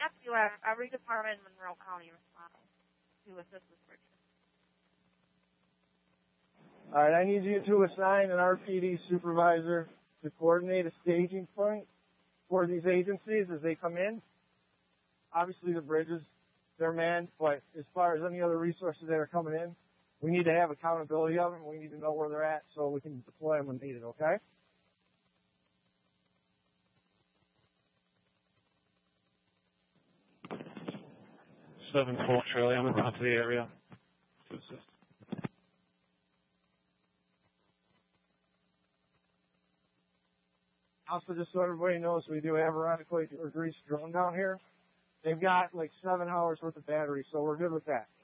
Yep, you have every department in Monroe County responding to assist with bridges. All right, I need you to assign an RPD supervisor to coordinate a staging point for these agencies as they come in. Obviously, the bridges, they're manned, but as far as any other resources that are coming in, we need to have accountability of them. We need to know where they're at so we can deploy them when needed, okay? Seven Fort Shirley, I'm around to the area to assist. Also, just so everybody knows, we do have Veronica or Grease drone down here. They've got like 7 hours worth of battery, so we're good with that.